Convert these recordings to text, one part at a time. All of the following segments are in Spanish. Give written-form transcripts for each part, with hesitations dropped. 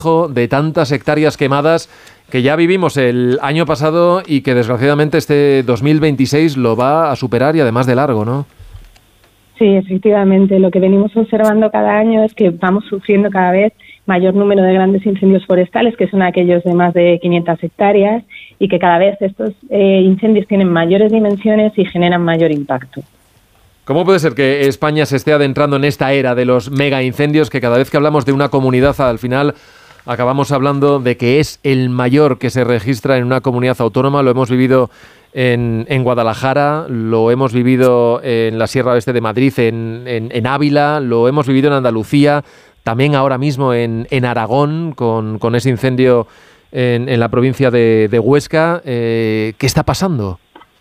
de tantas hectáreas quemadas que ya vivimos el año pasado y que desgraciadamente este 2026 lo va a superar y además de largo, ¿no? Sí, efectivamente. Lo que venimos observando cada año es que vamos sufriendo cada vez mayor número de grandes incendios forestales, que son aquellos de más de 500 hectáreas, y que cada vez estos incendios tienen mayores dimensiones y generan mayor impacto. ¿Cómo puede ser que España se esté adentrando en esta era de los mega incendios, que cada vez que hablamos de una comunidad al final acabamos hablando de que es el mayor que se registra en una comunidad autónoma? Lo hemos vivido en Guadalajara, lo hemos vivido en la Sierra Oeste de Madrid, en Ávila, lo hemos vivido en Andalucía, también ahora mismo en Aragón, con ese incendio en la provincia de Huesca. ¿Qué está pasando?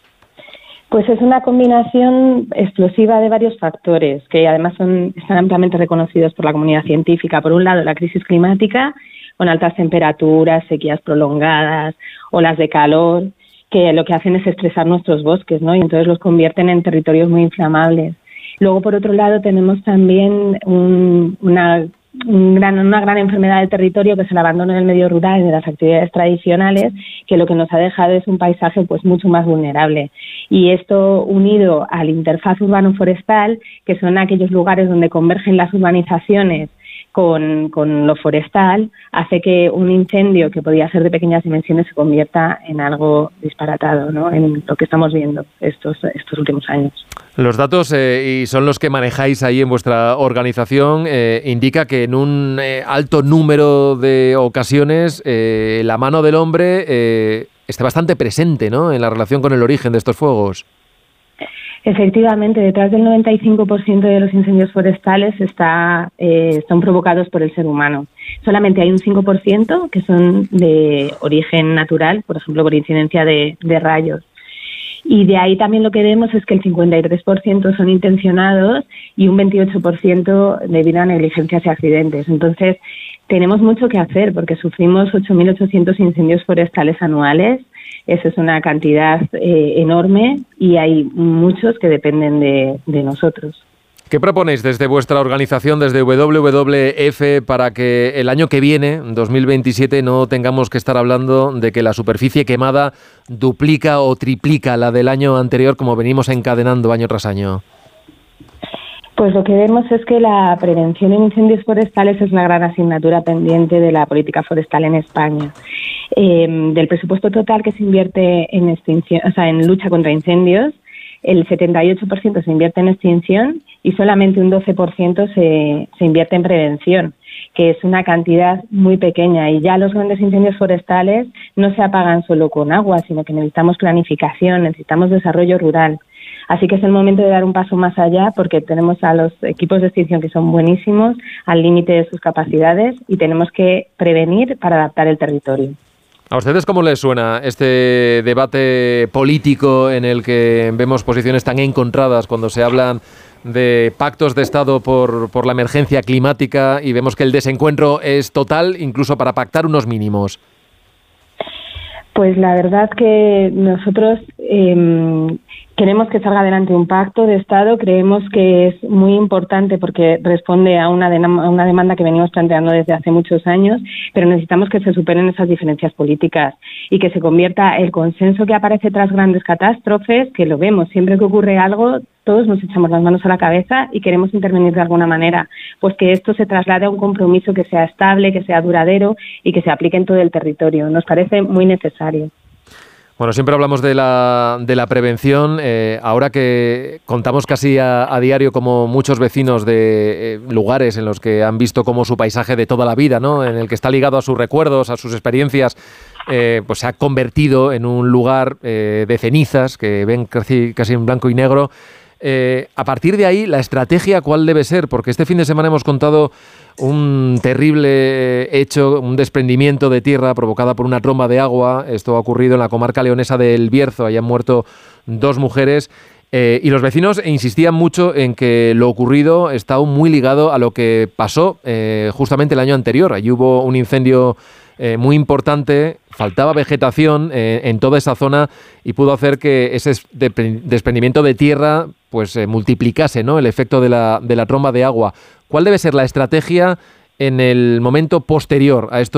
Pues es una combinación explosiva de varios factores que además están ampliamente reconocidos por la comunidad científica. Por un lado, la crisis climática, con altas temperaturas, sequías prolongadas, olas de calor, que lo que hacen es estresar nuestros bosques, ¿no? Y entonces los convierten en territorios muy inflamables. Luego, por otro lado, tenemos también una gran enfermedad del territorio, que es el abandono del medio rural y de las actividades tradicionales, que lo que nos ha dejado es un paisaje pues mucho más vulnerable. Y esto, unido al interfaz urbano-forestal, que son aquellos lugares donde convergen las urbanizaciones con lo forestal, hace que un incendio que podía ser de pequeñas dimensiones se convierta en algo disparatado, ¿no? En lo que estamos viendo estos últimos años. Los datos, y son los que manejáis ahí en vuestra organización, indica que en un alto número de ocasiones la mano del hombre está bastante presente, ¿no?, en la relación con el origen de estos fuegos. Efectivamente, detrás del 95% de los incendios forestales son provocados por el ser humano. Solamente hay un 5% que son de origen natural, por ejemplo, por incidencia de rayos. Y de ahí también lo que vemos es que el 53% son intencionados y un 28% debido a negligencias y accidentes. Entonces, tenemos mucho que hacer porque sufrimos 8.800 incendios forestales anuales. Esa es una cantidad enorme y hay muchos que dependen de nosotros. ¿Qué proponéis desde vuestra organización, desde WWF, para que el año que viene, 2027, no tengamos que estar hablando de que la superficie quemada duplica o triplica la del año anterior, como venimos encadenando año tras año? Pues lo que vemos es que la prevención en incendios forestales es la gran asignatura pendiente de la política forestal en España. Del presupuesto total que se invierte en extinción, en lucha contra incendios, el 78% se invierte en extinción y solamente un 12% se invierte en prevención, que es una cantidad muy pequeña. Y ya los grandes incendios forestales no se apagan solo con agua, sino que necesitamos planificación, necesitamos desarrollo rural. Así que es el momento de dar un paso más allá, porque tenemos a los equipos de extinción que son buenísimos, al límite de sus capacidades, y tenemos que prevenir para adaptar el territorio. ¿A ustedes cómo les suena este debate político en el que vemos posiciones tan encontradas cuando se hablan de pactos de Estado por la emergencia climática y vemos que el desencuentro es total, incluso para pactar unos mínimos? Pues la verdad que nosotros queremos que salga adelante un pacto de Estado. Creemos que es muy importante porque responde a una demanda que venimos planteando desde hace muchos años, pero necesitamos que se superen esas diferencias políticas y que se convierta el consenso que aparece tras grandes catástrofes, que lo vemos, siempre que ocurre algo, todos nos echamos las manos a la cabeza y queremos intervenir de alguna manera, pues que esto se traslade a un compromiso que sea estable, que sea duradero y que se aplique en todo el territorio. Nos parece muy necesario. Bueno, siempre hablamos de la prevención. Ahora que contamos casi a diario como muchos vecinos de lugares en los que han visto cómo su paisaje de toda la vida, ¿no?, en el que está ligado a sus recuerdos, a sus experiencias, pues se ha convertido en un lugar de cenizas que ven casi en blanco y negro. A partir de ahí, la estrategia, ¿cuál debe ser? Porque este fin de semana hemos contado un terrible hecho, un desprendimiento de tierra provocada por una tromba de agua. Esto ha ocurrido en la comarca leonesa del Bierzo. Ahí han muerto 2 mujeres. Y los vecinos insistían mucho en que lo ocurrido está aún muy ligado a lo que pasó justamente el año anterior. Allí hubo un incendio muy importante, faltaba vegetación en toda esa zona y pudo hacer que ese desprendimiento de tierra pues multiplicase, ¿no?, el efecto de la tromba de agua. ¿Cuál debe ser la estrategia en el momento posterior a estos